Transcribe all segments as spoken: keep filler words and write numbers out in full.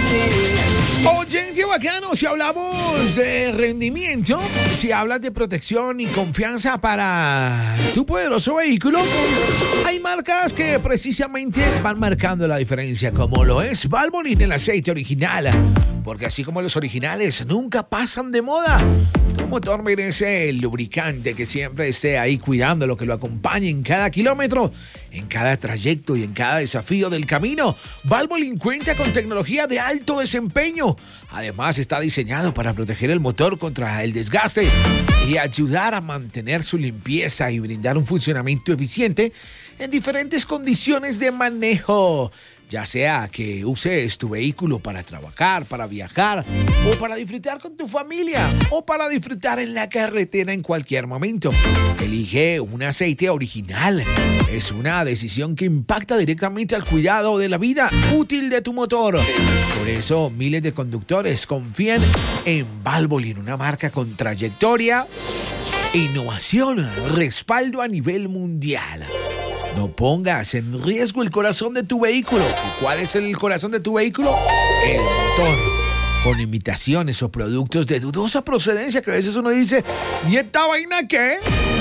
Oyente bacano, si hablamos de rendimiento, si hablas de protección y confianza para tu poderoso vehículo, hay marcas que precisamente van marcando la diferencia, como lo es Valvoline, el aceite original, porque así como los originales nunca pasan de moda. Tu motor merece el lubricante que siempre esté ahí cuidándolo, que lo acompañe en cada kilómetro, en cada trayecto y en cada desafío del camino. Valvoline cuenta con tecnología de alto desempeño. Además, está diseñado para proteger el motor contra el desgaste y ayudar a mantener su limpieza y brindar un funcionamiento eficiente en diferentes condiciones de manejo. Ya sea que uses tu vehículo para trabajar, para viajar, o para disfrutar con tu familia, o para disfrutar en la carretera en cualquier momento. Elige un aceite original. Es una decisión que impacta directamente al cuidado de la vida útil de tu motor. Por eso, miles de conductores confían en Valvoline, una marca con trayectoria, innovación, respaldo a nivel mundial. No pongas en riesgo el corazón de tu vehículo. ¿Y cuál es el corazón de tu vehículo? El motor. Con imitaciones o productos de dudosa procedencia que a veces uno dice, ¿y esta vaina qué?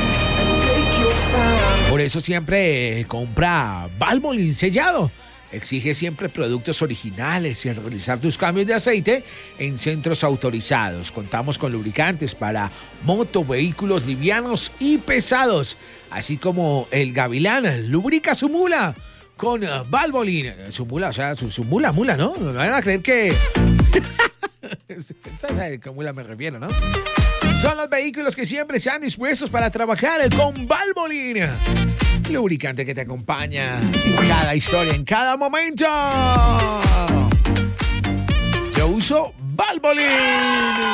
Por eso siempre compra Valvoline sellado. Exige siempre productos originales y al realizar tus cambios de aceite en centros autorizados. Contamos con lubricantes para moto, vehículos livianos y pesados, así como el Gavilán lubrica su mula con Valvoline. Su mula, o sea, su, su mula, mula, ¿no? No van a creer que... ¿Sabes a qué mula me refiero, no? Son los vehículos que siempre están dispuestos para trabajar con Valvoline. Lubricante que te acompaña en cada historia, en cada momento. Yo uso Valvoline.